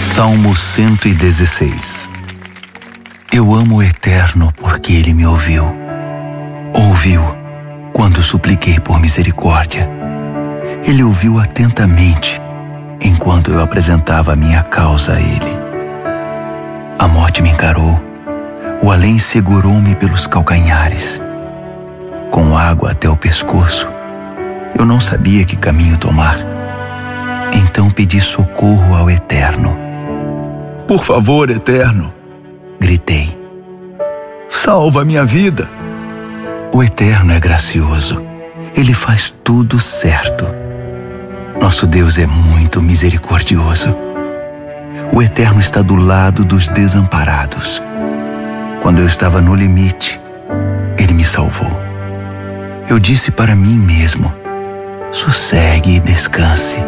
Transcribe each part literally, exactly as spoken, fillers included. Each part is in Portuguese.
Salmo cento e dezesseis. Eu amo o Eterno porque Ele me ouviu. Ouviu quando supliquei por misericórdia. Ele ouviu atentamente enquanto eu apresentava a minha causa a Ele. A morte me encarou, o além segurou-me pelos calcanhares. Com água até o pescoço, eu não sabia que caminho tomar. Então pedi socorro ao Eterno. Por favor, Eterno, gritei, salva minha vida. O Eterno é gracioso, Ele faz tudo certo. Nosso Deus é muito misericordioso. O Eterno está do lado dos desamparados. Quando eu estava no limite, Ele me salvou. Eu disse para mim mesmo, sossegue e descanse.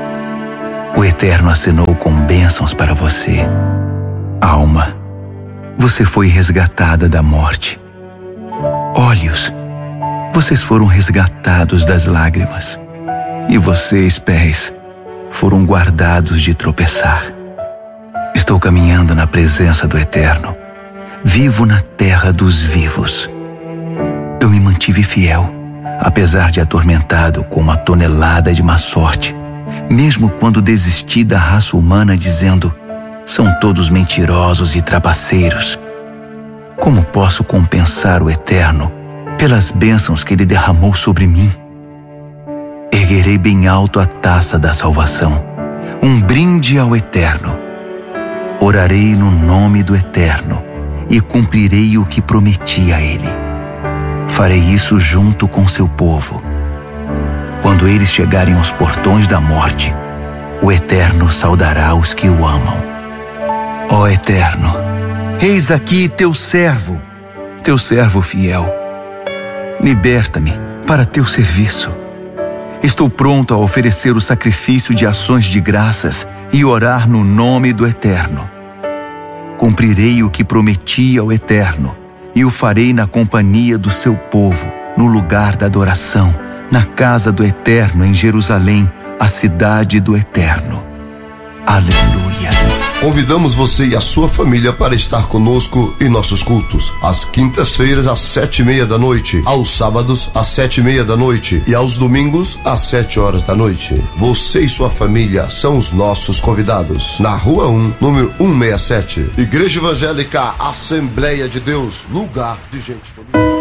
O Eterno acenou com bênçãos para você. Alma, você foi resgatada da morte. Olhos, vocês foram resgatados das lágrimas. E vocês, pés, foram guardados de tropeçar. Estou caminhando na presença do Eterno. Vivo na terra dos vivos. Eu me mantive fiel, apesar de atormentado com uma tonelada de má sorte. Mesmo quando desisti da raça humana dizendo, são todos mentirosos e trapaceiros. Como posso compensar o Eterno pelas bênçãos que Ele derramou sobre mim? Erguerei bem alto a taça da salvação, um brinde ao Eterno. Orarei no nome do Eterno e cumprirei o que prometi a Ele. Farei isso junto com seu povo. Quando eles chegarem aos portões da morte, o Eterno saudará os que o amam. Ó Eterno, eis aqui teu servo, teu servo fiel. Liberta-me para teu serviço. Estou pronto a oferecer o sacrifício de ações de graças e orar no nome do Eterno. Cumprirei o que prometi ao Eterno e o farei na companhia do seu povo, no lugar da adoração, na casa do Eterno em Jerusalém, a cidade do Eterno. Aleluia. Convidamos você e a sua família para estar conosco em nossos cultos. Às quintas-feiras, às sete e meia da noite. Aos sábados, às sete e meia da noite. E aos domingos, às sete horas da noite. Você e sua família são os nossos convidados. Na Rua um, número cento e sessenta e sete. Igreja Evangélica Assembleia de Deus. Lugar de gente bonita.